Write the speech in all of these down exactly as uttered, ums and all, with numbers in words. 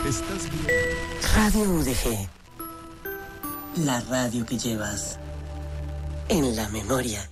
Estás bien. Radio U D G. La radio que llevas en la memoria.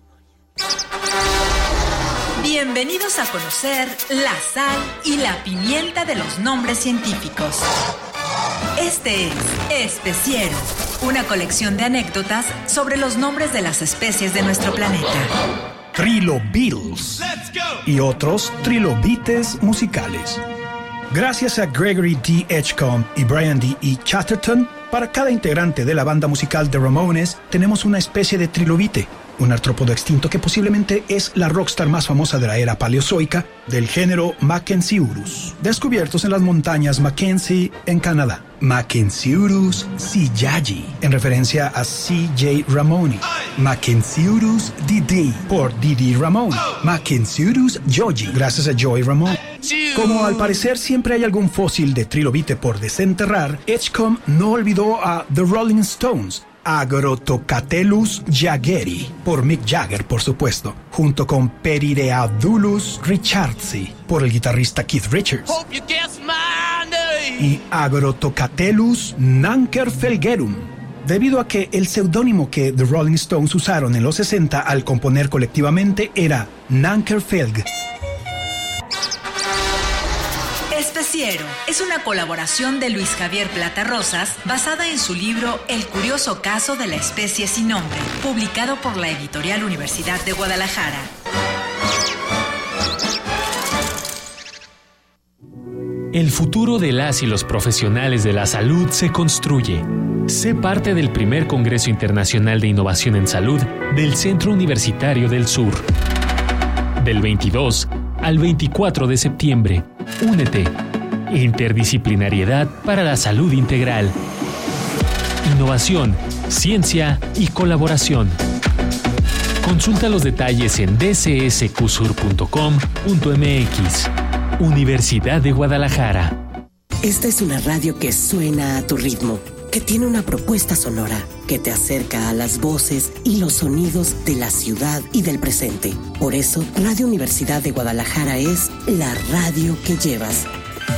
Bienvenidos a conocer la sal y la pimienta de los nombres científicos. Este es Especiero, una colección de anécdotas sobre los nombres de las especies de nuestro planeta. Trilobeetles y otros trilobites musicales. Gracias a Gregory D. Edgecombe y Brian D. E. Chatterton, para cada integrante de la banda musical The Ramones tenemos una especie de trilobite, un artrópodo extinto que posiblemente es la rockstar más famosa de la era paleozoica del género Mackenzieurus, descubiertos en las montañas Mackenzie en Canadá. Mackenzieurus siyayi, en referencia a C J Ramone. Mackenzieurus Didi, por Didi Ramone. Mackenzieurus joji, gracias a Joey Ramone. Como al parecer siempre hay algún fósil de trilobite por desenterrar, Edgecombe no olvidó a The Rolling Stones, Agrotocatelus jaggeri, por Mick Jagger, por supuesto, junto con Perireadulus richardsi, por el guitarrista Keith Richards, y Agrotocatelus nankerfelgerum, debido a que el seudónimo que The Rolling Stones usaron en los sesenta al componer colectivamente era Nankerfelg. Especiero es una colaboración de Luis Javier Plata Rosas basada en su libro El curioso caso de la especie sin nombre, publicado por la editorial Universidad de Guadalajara. El futuro de las y los profesionales de la salud se construye. Sé parte del primer Congreso Internacional de Innovación en Salud del Centro Universitario del Sur. Del veintidós al veinticuatro de septiembre. Únete. Interdisciplinariedad para la salud integral. Innovación, ciencia y colaboración. Consulta los detalles en d c s q sur punto com punto m x. Universidad de Guadalajara. Esta es una radio que suena a tu ritmo, que tiene una propuesta sonora que te acerca a las voces y los sonidos de la ciudad y del presente. Por eso, Radio Universidad de Guadalajara es la radio que llevas.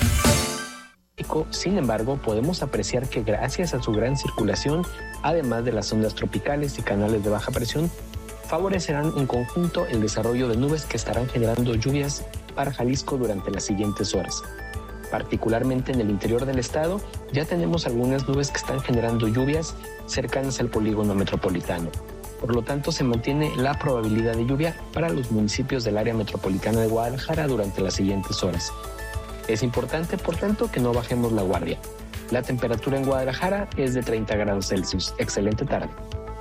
Sin embargo, podemos apreciar que gracias a su gran circulación, además de las ondas tropicales y canales de baja presión, favorecerán en conjunto el desarrollo de nubes que estarán generando lluvias para Jalisco durante las siguientes horas. Particularmente en el interior del estado, ya tenemos algunas nubes que están generando lluvias cercanas al polígono metropolitano. Por lo tanto, se mantiene la probabilidad de lluvia para los municipios del área metropolitana de Guadalajara durante las siguientes horas. Es importante, por tanto, que no bajemos la guardia. La temperatura en Guadalajara es de treinta grados Celsius. Excelente tarde.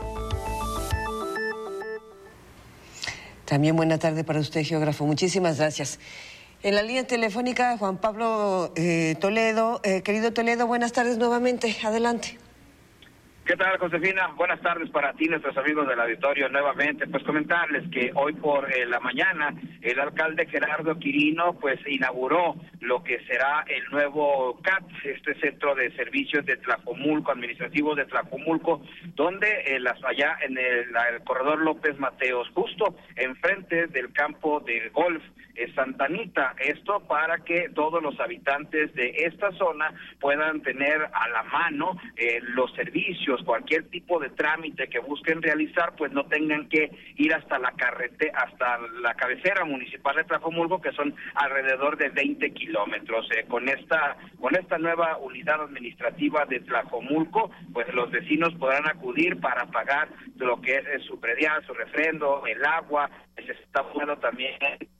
También buena tarde para usted, geógrafo. Muchísimas gracias. En la línea telefónica, Juan Pablo eh, Toledo. Eh, querido Toledo, buenas tardes nuevamente. Adelante. ¿Qué tal, Josefina? Buenas tardes para ti, nuestros amigos del auditorio, nuevamente. Pues comentarles que hoy por eh, la mañana el alcalde Gerardo Quirino pues inauguró lo que será el nuevo C A T, este Centro de Servicios de Tlajomulco, administrativo de Tlajomulco, donde eh, las, allá en el, la, el corredor López Mateos, justo enfrente del campo de golf eh, Santa Anita. Esto para que todos los habitantes de esta zona puedan tener a la mano eh, los servicios, cualquier tipo de trámite que busquen realizar, pues no tengan que ir hasta la carretera, hasta la cabecera municipal de Tlajomulco, que son alrededor de veinte kilómetros. Eh, con esta con esta nueva unidad administrativa de Tlajomulco, pues los vecinos podrán acudir para pagar lo que es su predial, su refrendo, el agua. Se está poniendo también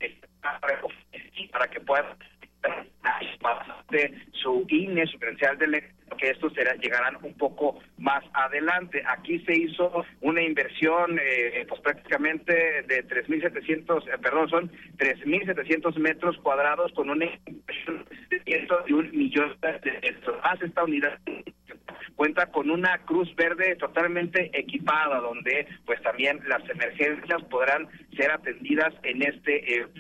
para que puedan de su I N E, su credencial de elector, que estos será, llegarán un poco más adelante. Aquí se hizo una inversión eh, pues prácticamente de tres mil setecientos, eh, perdón, son tres mil setecientos metros cuadrados con una inversión de un millón de pesos. Más esta unidad cuenta con una cruz verde totalmente equipada, donde pues también las emergencias podrán ser atendidas en este eh,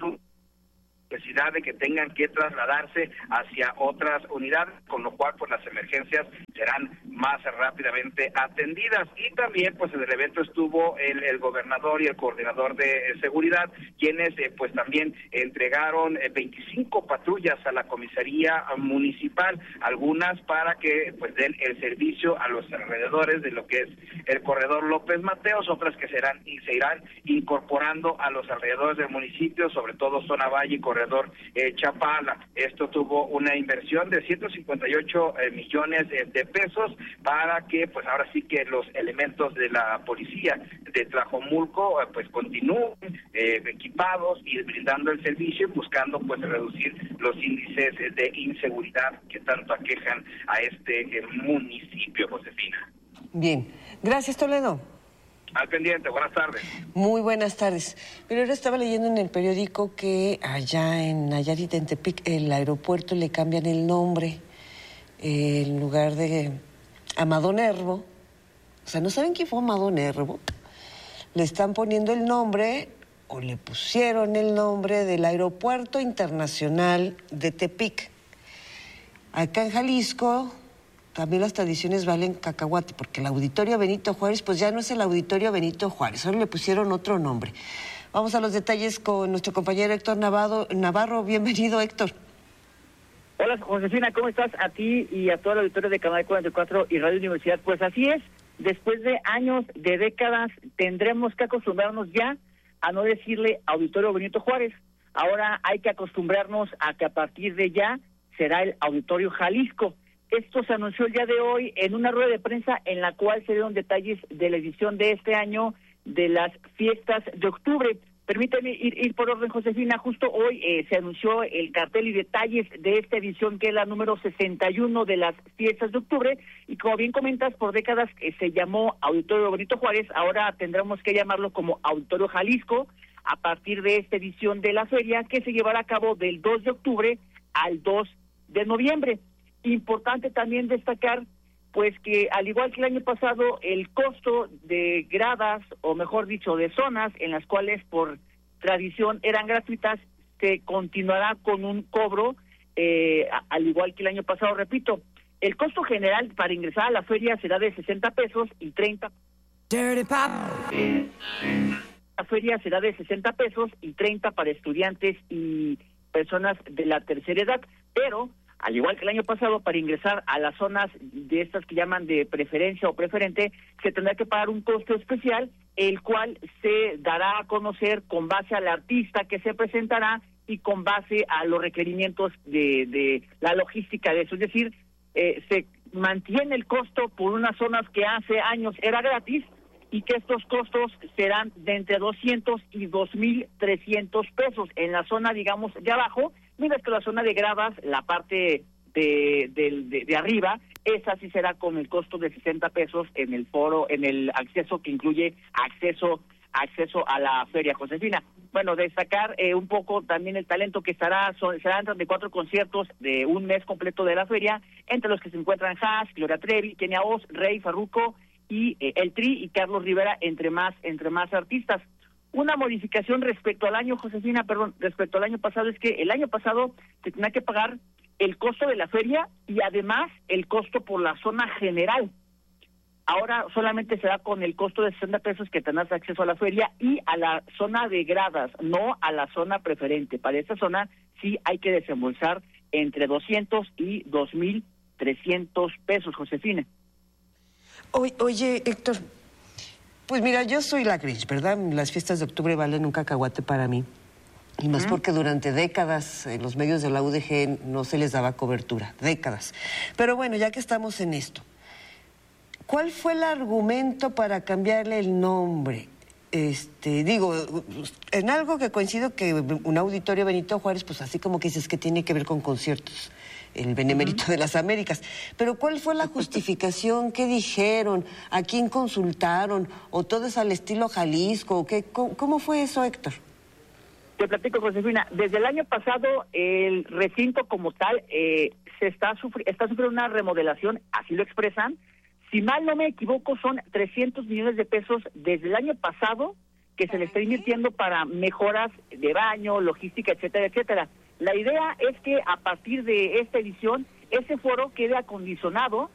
necesidad de que tengan que trasladarse hacia otras unidades, con lo cual pues las emergencias serán más rápidamente atendidas. Y también pues en el evento estuvo el, el gobernador y el coordinador de eh, seguridad, quienes eh, pues también entregaron eh, veinticinco patrullas a la comisaría municipal, algunas para que pues den el servicio a los alrededores de lo que es el corredor López Mateos, otras que serán y se irán incorporando a los alrededores del municipio, sobre todo zona Valle y corredor eh, Chapala. Esto tuvo una inversión de ciento cincuenta y ocho eh, millones eh, de pesos para que pues ahora sí que los elementos de la policía de Tlajomulco eh, pues continúen eh, equipados y brindando el servicio, buscando pues reducir los índices eh, de inseguridad que tanto aquejan a este eh, municipio, Josefina. Bien, gracias, Toledo. Al pendiente, buenas tardes. Muy buenas tardes. Pero ahora estaba leyendo en el periódico que allá en Nayarit, en Tepic, el aeropuerto le cambian el nombre. Eh, en lugar de Amado Nervo, o sea, ¿no saben quién fue Amado Nervo? Le están poniendo el nombre, o le pusieron el nombre del Aeropuerto Internacional de Tepic. Acá en Jalisco también las tradiciones valen cacahuate, porque el Auditorio Benito Juárez, pues ya no es el Auditorio Benito Juárez, ahora le pusieron otro nombre. Vamos a los detalles con nuestro compañero Héctor Navarro. Navarro, bienvenido, Héctor. Hola, Josefina, ¿cómo estás? A ti y a todo el auditorio de Canal cuarenta y cuatro y Radio Universidad. Pues así es, después de años, de décadas, tendremos que acostumbrarnos ya a no decirle Auditorio Benito Juárez. Ahora hay que acostumbrarnos a que a partir de ya será el Auditorio Jalisco. Esto se anunció el día de hoy en una rueda de prensa en la cual se dieron detalles de la edición de este año de las fiestas de octubre. Permítame ir, ir por orden, Josefina. Justo hoy eh, se anunció el cartel y detalles de esta edición, que es la número sesenta y uno de las fiestas de octubre. Y como bien comentas, por décadas eh, se llamó Auditorio Benito Juárez. Ahora tendremos que llamarlo como Auditorio Jalisco a partir de esta edición de la feria, que se llevará a cabo del dos de octubre al dos de noviembre. Importante también destacar, pues que al igual que el año pasado, el costo de gradas, o mejor dicho, de zonas en las cuales por tradición eran gratuitas, se continuará con un cobro, eh, al igual que el año pasado. Repito, el costo general para ingresar a la feria será de sesenta pesos y treinta. Dirty Pop. La feria será de sesenta pesos y treinta para estudiantes y personas de la tercera edad, pero al igual que el año pasado, para ingresar a las zonas de estas que llaman de preferencia o preferente, se tendrá que pagar un costo especial, el cual se dará a conocer con base al artista que se presentará y con base a los requerimientos de, de la logística de eso. Es decir, eh, se mantiene el costo por unas zonas que hace años era gratis, y que estos costos serán de entre doscientos y dos mil trescientos pesos en la zona, digamos, de abajo, mientras que la zona de gradas, la parte de, de, de, de arriba, esa sí será con el costo de sesenta pesos en el foro, en el acceso que incluye acceso acceso a la feria, Josefina. Bueno, destacar eh, un poco también el talento que estará, son, serán treinta y cuatro conciertos de un mes completo de la feria, entre los que se encuentran Hash, Gloria Trevi, Kenia Oz, Rey, Farruko, y eh, el Tri y Carlos Rivera, entre más entre más artistas. Una modificación respecto al año, Josefina, perdón, respecto al año pasado, es que el año pasado se tenía que pagar el costo de la feria y además el costo por la zona general. Ahora solamente será con el costo de sesenta pesos que tendrás acceso a la feria y a la zona de gradas, no a la zona preferente. Para esta zona sí hay que desembolsar entre doscientos y dos mil trescientos pesos, Josefina. Oye, Héctor, pues mira, yo soy la Grinch, ¿verdad? Las fiestas de octubre valen un cacahuate para mí. Y más porque durante décadas en los medios de la U D G no se les daba cobertura, décadas. Pero bueno, ya que estamos en esto, ¿cuál fue el argumento para cambiarle el nombre? Este, digo, en algo que coincido que un Auditorio Benito Juárez, pues así como que dices que tiene que ver con conciertos, el Benemérito uh-huh. de las Américas. Pero ¿cuál fue la justificación? ¿Qué dijeron? ¿A quién consultaron? ¿O todo es al estilo Jalisco? ¿Qué, cómo, ¿Cómo fue eso, Héctor? Te platico, Josefina. Desde el año pasado, el recinto como tal eh, se está, sufri- está sufriendo una remodelación, así lo expresan. Si mal no me equivoco, son trescientos millones de pesos desde el año pasado que se le está invirtiendo para mejoras de baño, logística, etcétera, etcétera. La idea es que a partir de esta edición, ese foro quede acondicionado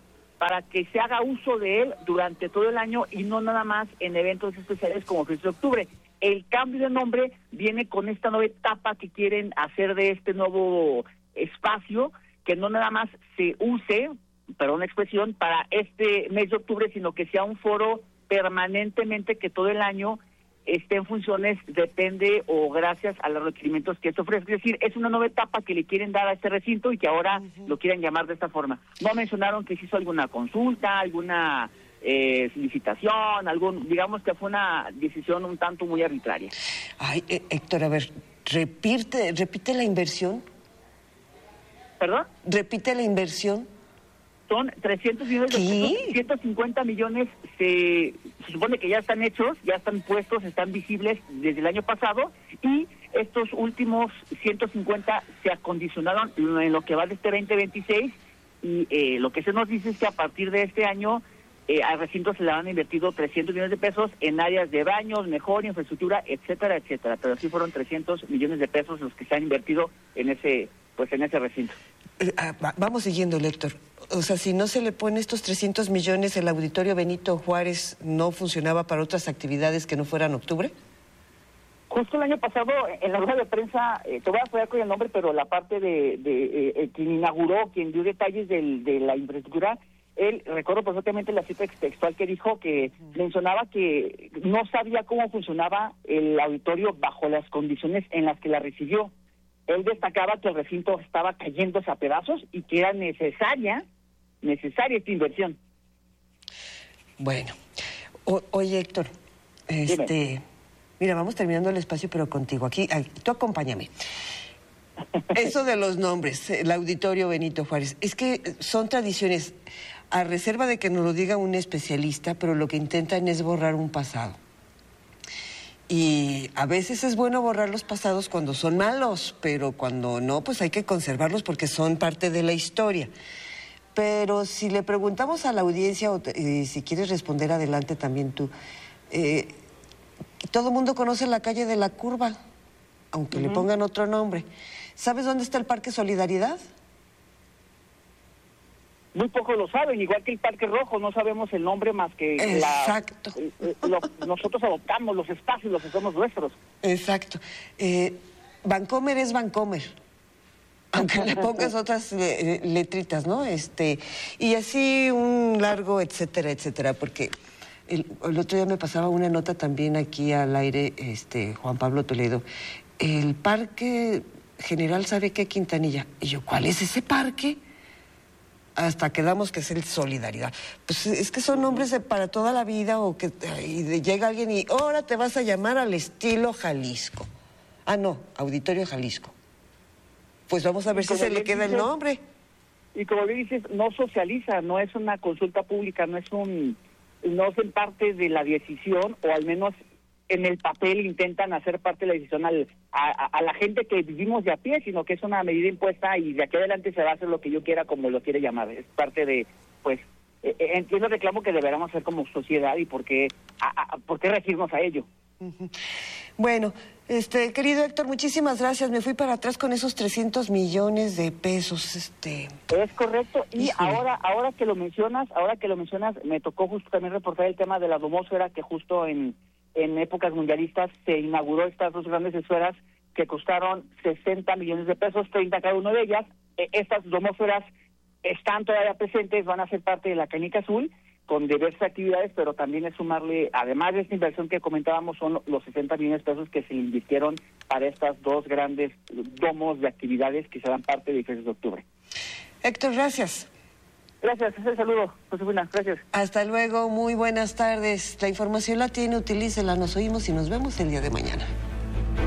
para que se haga uso de él durante todo el año y no nada más en eventos especiales como Fiesta de Octubre. El cambio de nombre viene con esta nueva etapa que quieren hacer de este nuevo espacio, que no nada más se use, perdón la expresión, para este mes de octubre, sino que sea un foro permanentemente que todo el año esté en funciones, depende o gracias a los requerimientos que esto ofrece. Es decir, es una nueva etapa que le quieren dar a este recinto y que ahora uh-huh. lo quieren llamar de esta forma. No mencionaron que se hizo alguna consulta, alguna eh, licitación, algún, digamos que fue una decisión un tanto muy arbitraria. Ay, eh, Héctor, a ver, repite, repite la inversión. ¿Perdón? Repite la inversión. Son trescientos millones de pesos, ciento cincuenta millones se, se supone que ya están hechos, ya están puestos, están visibles desde el año pasado, y estos últimos ciento cincuenta se acondicionaron en lo que va de este veinte veintiséis, y eh, lo que se nos dice es que a partir de este año eh, al recinto se le han invertido trescientos millones de pesos en áreas de baños, mejor infraestructura, etcétera, etcétera, pero sí fueron trescientos millones de pesos los que se han invertido en ese, pues en ese recinto. Eh, ah, vamos siguiendo, Héctor. O sea, si no se le ponen estos trescientos millones, ¿el Auditorio Benito Juárez no funcionaba para otras actividades que no fueran octubre? Justo el año pasado, en la rueda de prensa, eh, te voy a apoyar con el nombre, pero la parte de, de eh, quien inauguró, quien dio detalles del, de la infraestructura, él, recuerdo perfectamente la cita textual que dijo, que mencionaba que no sabía cómo funcionaba el auditorio bajo las condiciones en las que la recibió. Él destacaba que el recinto estaba cayéndose a pedazos y que era necesaria, necesaria esta inversión. Bueno, o, oye Héctor, este, Dime. Mira, vamos terminando el espacio, pero contigo. Aquí, aquí tú acompáñame. Eso de los nombres, el Auditorio Benito Juárez, es que son tradiciones, a reserva de que nos lo diga un especialista, pero lo que intentan es borrar un pasado. Y a veces es bueno borrar los pasados cuando son malos, pero cuando no, pues hay que conservarlos porque son parte de la historia. Pero si le preguntamos a la audiencia, o eh, si quieres responder adelante también tú, eh, todo el mundo conoce la calle de la Curva, aunque uh-huh. le pongan otro nombre. ¿Sabes dónde está el Parque Solidaridad? Muy pocos lo saben, igual que el Parque Rojo, no sabemos el nombre más que Exacto. La, eh, lo, nosotros adoptamos los espacios, los hacemos nuestros. Exacto. Eh, Vancomer es Vancomer, aunque le pongas otras eh, letritas, ¿no? Este, y así un largo, etcétera, etcétera, porque el, el otro día me pasaba una nota también aquí al aire, este, Juan Pablo Toledo, el Parque General ¿sabe qué? Quintanilla. Y yo, ¿cuál es ese parque? Hasta quedamos que es el Solidaridad. Pues es que son nombres de para toda la vida, o que y de, llega alguien y ahora te vas a llamar al estilo Jalisco. Ah, no, Auditorio Jalisco. Pues vamos a ver si se le queda el nombre. Y como bien dices, no socializa, no es una consulta pública, no es un, no hacen parte de la decisión, o al menos en el papel intentan hacer parte de la decisión al, a, a la gente que vivimos de a pie, sino que es una medida impuesta y de aquí adelante se va a hacer lo que yo quiera, como lo quiere llamar. Es parte de, pues, eh, entiendo el reclamo que deberíamos hacer como sociedad y por qué, a, a, por qué regirnos a ello. Uh-huh. Bueno, este, querido Héctor, muchísimas gracias. Me fui para atrás con esos trescientos millones de pesos. Este... Es correcto. Y Híjole. ahora ahora que lo mencionas, ahora que lo mencionas, me tocó justo también reportar el tema de la domósfera, que justo en... en épocas mundialistas se inauguró estas dos grandes esferas que costaron sesenta millones de pesos, treinta cada una de ellas. Eh, estas domósferas están todavía presentes, van a ser parte de la Canica Azul, con diversas actividades, pero también es sumarle, además de esta inversión que comentábamos, son los sesenta millones de pesos que se invirtieron para estas dos grandes domos de actividades que serán parte de Fiestas de Octubre. Héctor, gracias. Gracias, un saludo, Josefina, gracias. Hasta luego, muy buenas tardes. La información la tiene, utilícela, nos oímos y nos vemos el día de mañana.